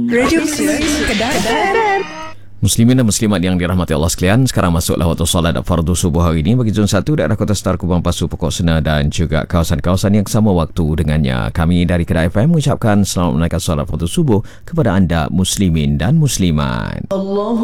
Radio Kedah. Muslimin dan muslimat yang dirahmati Allah sekalian, sekarang masuklah waktu solat fardu subuh hari ini bagi Zon 1 daerah Kota Star, Kubang Pasu, Pokok Sena dan juga kawasan-kawasan yang sama waktu dengannya. Kami dari Kedah FM mengucapkan selamat menunaikan solat fardu subuh kepada anda muslimin dan muslimat.